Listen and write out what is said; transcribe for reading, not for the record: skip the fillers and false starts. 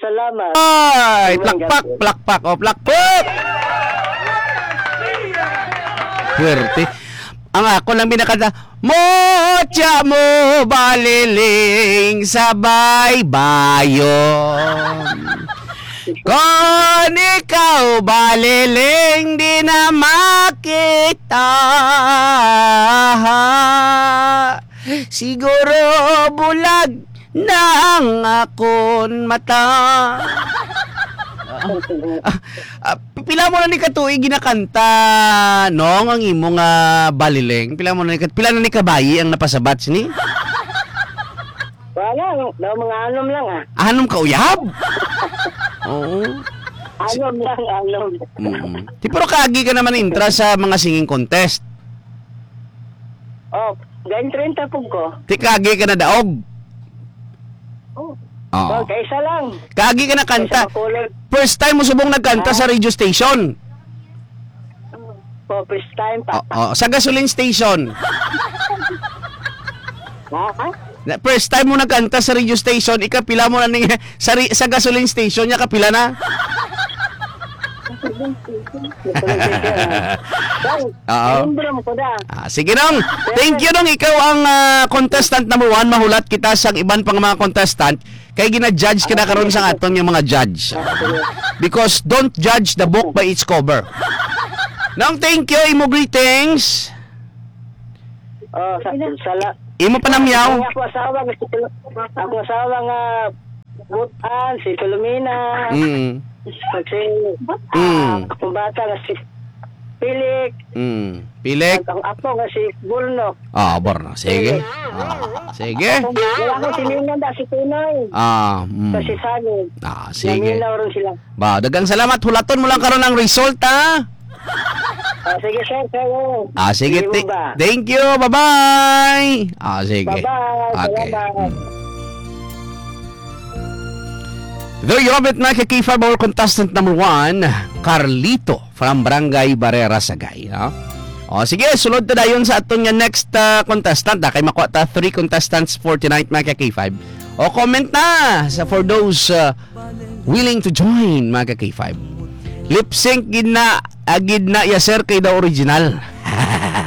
salamat. Ay, plakpak, plakpak, o plakpak. Swerte. Ang ako lang binakanta, Mocha mo baliling sa baybayon. Kung ikaw baliling di na makita, siguro bulag na ang akon mata. Pila mo na ni katuig ginakanta nong ang imong baliling. Pila na ni kabayi ang napasabat ni? Wala, mga anom lang Anom ka uyab? Oo. Anom lang, anom. Di pero kaagi ka naman intra sa mga singing contest. Oh, ganyan 30 po ko. Di kaagi ka na daog. Oh, Oo. kaysa lang. Kaagi ka na kanta. Kaysa makulog. First time mo subong nagkanta sa radio station. Oh, first time pa. Sa gasoline station. Ha? First time mo nagkanta sa radio station, ikapila mo na sa gasoline station niya kapila na. Oo. Sige nong. Thank you nong ikaw ang contestant number 1. Mahulat kita sa iban pang mga contestant. Kaya gina-judge ka na karon sa atong yung mga judge. Because don't judge the book by its cover. Nong, thank you. Imo greetings. Oh, Imo panamyaw. Ako asawa nga butan, si Filomena. Kasi akong bata nga si Pilik. Pilik. Ang apo nga si Bulnok. Borno. Sige. Sige. Wala ko siningan da si Tunay. Kasi Sanid. Sige. Naminaw rin sila. Dagang salamat. Hulaton mo lang karon ang result, ha? Sige, sir. Sige. Thank you. Bye-bye. Sige. Bye-bye. Okay. Salamat. There you have it, mga K5, our contestant number 1, Carlito from Barangay Barrera, Sagay. No? Sige, sulod na dayon sa atong next contestant. Kay makuha ta 3 contestants for tonight, mga K5. Comment na for those willing to join, mga K5. Lip sync gid na ya sir kay the original.